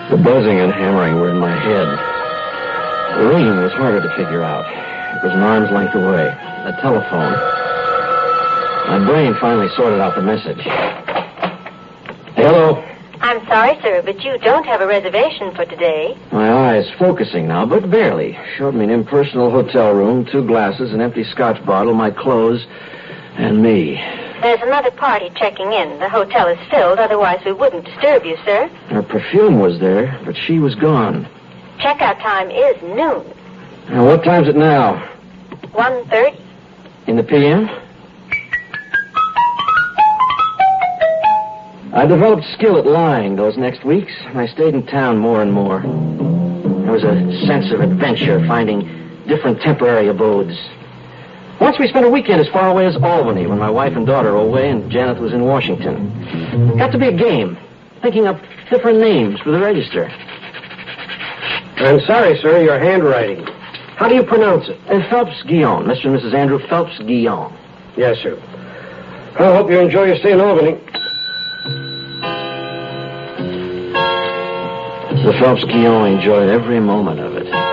The buzzing and hammering were in my head. The ringing was harder to figure out. It was an arm's length away. A telephone. My brain finally sorted out the message. Hello? I'm sorry, sir, but you don't have a reservation for today. My eye's focusing now, but barely. Showed me an impersonal hotel room, 2 glasses, an empty scotch bottle, my clothes, and me. There's another party checking in. The hotel is filled, otherwise we wouldn't disturb you, sir. Her perfume was there, but she was gone. Checkout time is noon. Now, what time's it now? 1:30. In the p.m.? I developed skill at lying those next weeks, and I stayed in town more and more. There was a sense of adventure, finding different temporary abodes. Once we spent a weekend as far away as Albany when my wife and daughter were away and Janet was in Washington. Got to be a game, thinking up different names for the register. I'm sorry, sir, your handwriting. How do you pronounce it? Phelps-Guillaume, Mr. and Mrs. Andrew Phelps-Guillaume. Yes, sir. I hope you enjoy your stay in Albany. The Phelps-Guillaume enjoyed every moment of it.